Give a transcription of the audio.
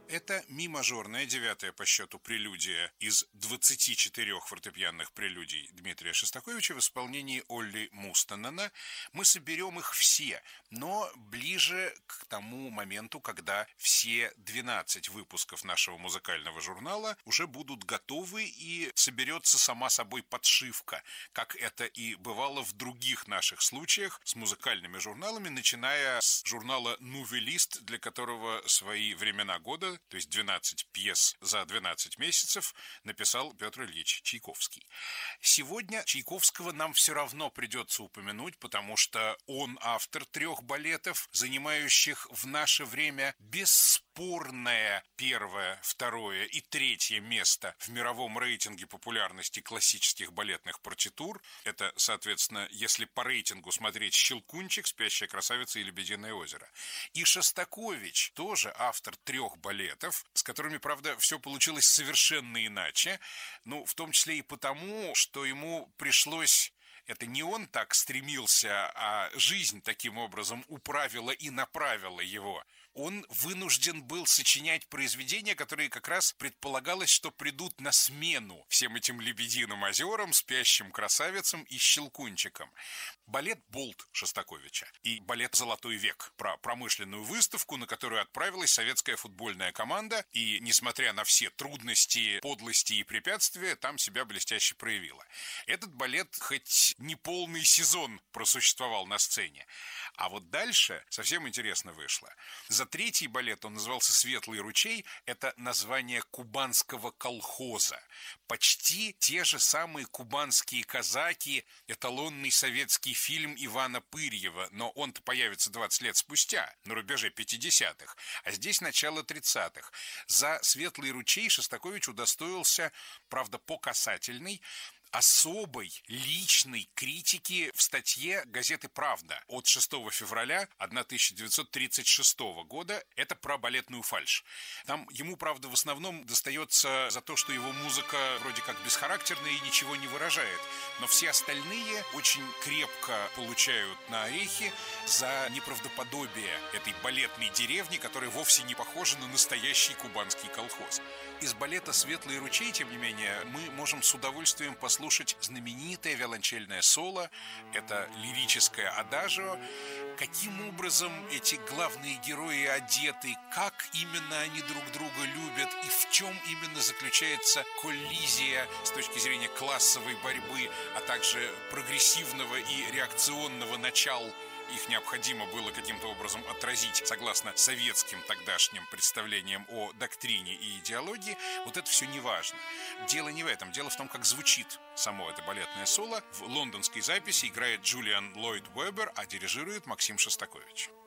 Это ми-мажорная, девятая по счету прелюдия из 24 фортепианных прелюдий Дмитрия Шостаковича в исполнении Олли Мустенена. Мы соберем их все, но ближе к тому моменту, когда все 12 выпусков нашего музыкального журнала уже будут готовы и соберется сама собой подшивка, как это и бывало в других наших случаях с музыкальными журналами, начиная с журнала «Нувелист», для которого свои времена года, то есть 12 пьес за 12 месяцев, написал Петр Ильич Чайковский. Сегодня Чайковского нам все равно придется упомянуть, потому что он автор 3 балетов, занимающих в наше время бесспорное первое, второе и третье место в мировом рейтинге популярности классических балетных партитур. Это, соответственно, если по рейтингу смотреть «Щелкунчик», «Спящая красавица» и «Лебединое озеро». И Шостакович тоже автор 3 балетов, с которыми, правда, все получилось совершенно иначе, в том числе и потому, что ему пришлось... Это не он так стремился, а жизнь таким образом управила и направила его. Он вынужден был сочинять произведения, которые как раз предполагалось, что придут на смену всем этим «Лебединым озерам», «Спящим красавицам» и «Щелкунчикам». Балет «Болт» Шостаковича и балет «Золотой век» про промышленную выставку, на которую отправилась советская футбольная команда, и, несмотря на все трудности, подлости и препятствия, там себя блестяще проявила. Этот балет хоть не полный сезон просуществовал на сцене, а вот дальше совсем интересно вышло. За 3-й балет, он назывался «Светлый ручей», это название кубанского колхоза. Почти те же самые кубанские казаки, эталонный советский фильм Ивана Пырьева, но он-то появится 20 лет спустя, на рубеже 50-х, а здесь начало 30-х. За «Светлый ручей» Шостакович удостоился, правда, по касательной, особой личной критики в статье газеты «Правда» от 6 февраля 1936 года. Это про балетную фальшь. Там ему, правда, в основном достается за то, что его музыка вроде как бесхарактерная и ничего не выражает. Но все остальные очень крепко получают на орехи за неправдоподобие этой балетной деревни, которая вовсе не похожа на настоящий кубанский колхоз. Из балета «Светлый ручей», тем не менее, мы можем с удовольствием послушать знаменитое виолончельное соло, это лирическое адажио. Каким образом эти главные герои одеты, как именно они друг друга любят и в чем именно заключается коллизия с точки зрения классовой борьбы, а также прогрессивного и реакционного начал. Их необходимо было каким-то образом отразить согласно советским тогдашним представлениям о доктрине и идеологии. Вот это все не важно. Дело не в этом. Дело в том, как звучит само это балетное соло. В лондонской записи играет Джулиан Ллойд Уэббер, а дирижирует Максим Шостакович.